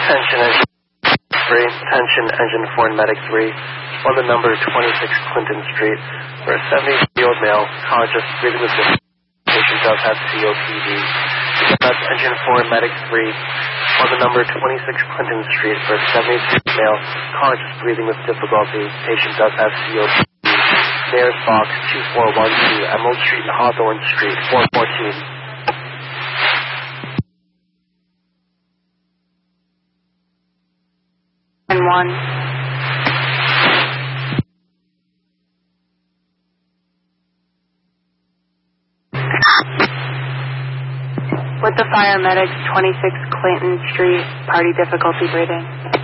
Attention engine 3, attention engine 4 and medic 3, on the number 26 Clinton Street, for a 70-year-old male, conscious, breathing with difficulty. Patient does have COPD. That's engine 4 and medic 3, on the number 26 Clinton Street, for a 70-year-old male, conscious, breathing with difficulty. Patient does have COPD. Mayor's Box 2412, Emerald Street and Hawthorne Street, 414. One. With the fire medics, 26 Clinton Street, party difficulty breathing.